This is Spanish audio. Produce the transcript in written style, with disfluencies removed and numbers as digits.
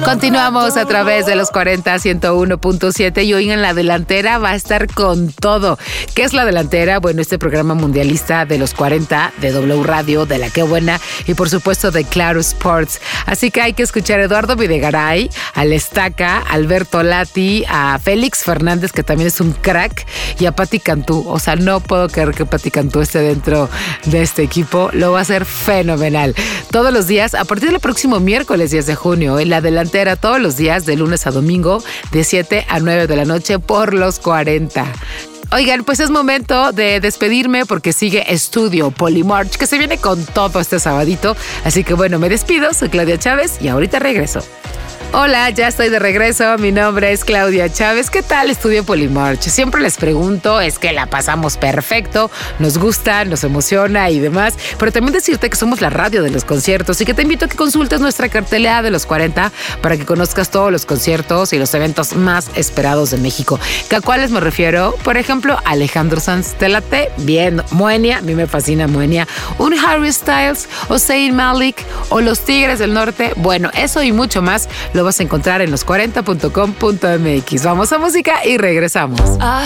Continuamos a través de los 40 101.7 y hoy en la delantera va a estar con todo. ¿Qué es la delantera? Bueno, este programa mundialista de los 40 de W Radio, de La Qué Buena y por supuesto de Claro Sports. Así que hay que escuchar a Eduardo Videgaray, al Estaca, a Alberto Lati, a Félix Fernández, que también es un crack, y a Pati Cantú. O sea, no puedo creer que Pati Cantú esté dentro de este equipo. Lo va a hacer fenomenal. Todos los días, a partir del próximo miércoles 10 de junio, en la delantera, todos los días, de lunes a domingo, de 7 a 9 de la noche por los 40. Oigan, pues es momento de despedirme porque sigue Estudio Polymarch, que se viene con todo este sabadito. Así que bueno, me despido, soy Claudia Chávez y ahorita regreso. Hola, ya estoy de regreso. Mi nombre es Claudia Chávez. ¿Qué tal Estudio Polymarch? Siempre les pregunto, es que la pasamos perfecto, nos gusta, nos emociona y demás, pero también decirte que somos la radio de los conciertos y que te invito a que consultes nuestra cartelera de los 40 para que conozcas todos los conciertos y los eventos más esperados de México. ¿A cuáles me refiero? Por ejemplo, Alejandro Sanz, ¿te late? Bien. Moenia, a mí me fascina Moenia. Un Harry Styles o Zayn Malik o los Tigres del Norte. Bueno, eso y mucho más lo vas a encontrar en los40.com.mx. Vamos a música y regresamos.